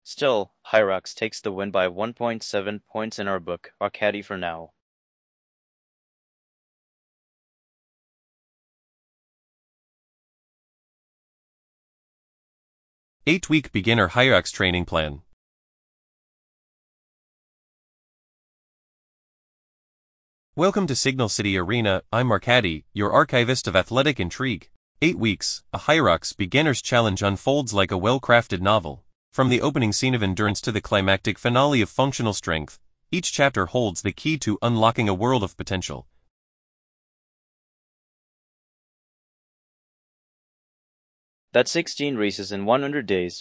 Still, Hyrax takes the win by 1.7 points in our book, Arcady for now. Eight-week beginner Hyrax training plan. Welcome to Signal City Arena. I'm Arcady, your archivist of athletic intrigue. 8 weeks, a Hyrax beginner's challenge unfolds like a well-crafted novel. From the opening scene of endurance to the climactic finale of functional strength, each chapter holds the key to unlocking a world of potential. That's 16 races in 100 days,